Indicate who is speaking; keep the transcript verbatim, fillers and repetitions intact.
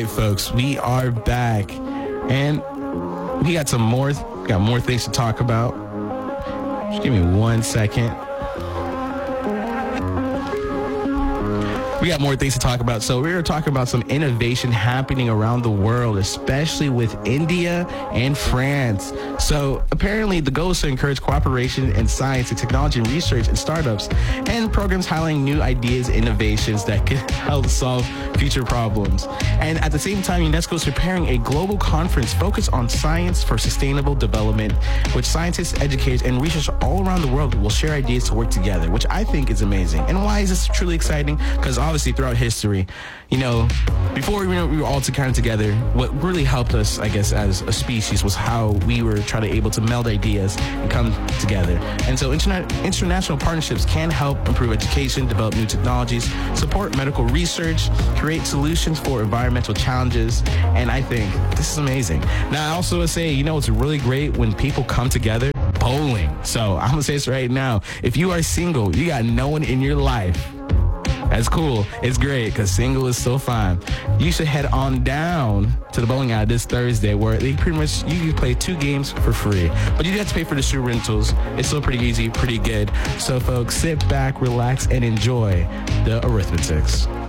Speaker 1: right, folks, we are back, and we got some more, got more things to talk about. Just give me one second. We got more things to talk about. So we were talking about some innovation happening around the world, especially with India and France. So apparently the goal is to encourage cooperation in science and technology and research and startups and programs highlighting new ideas, innovations that could help solve future problems. And at the same time, UNESCO is preparing a global conference focused on science for sustainable development, which scientists, educators, and researchers all around the world will share ideas to work together, which I think is amazing. And why is this truly exciting? Because obviously throughout history, you know, before you know, we were all to kind of together, what really helped us, I guess, as a species was how we were trying to able to meld ideas and come together. And so internet, international partnerships can help improve education, develop new technologies, support medical research, create solutions for environmental challenges. And I think this is amazing. Now, I also would say, you know, it's really great when people come together, bowling. So I'm going to say this right now. If you are single, you got no one in your life, that's cool. It's great because single is so fine. You should head on down to the bowling alley this Thursday where they pretty much, you can play two games for free. But you have to pay for the shoe rentals. It's still pretty easy, pretty good. So folks, sit back, relax, and enjoy the Arithmetics.